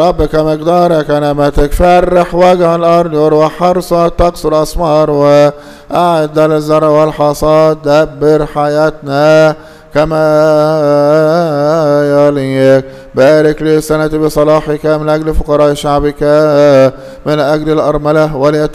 ربك مقدارك نعمتك فرح وجه الأرض وروح حرصة تقصر أسمار وأعد للزرع والحصاد دبر حياتنا كما يليق بارك لي السنة بصلاحك من أجل فقراء شعبك من أجل الأرملة واليتامى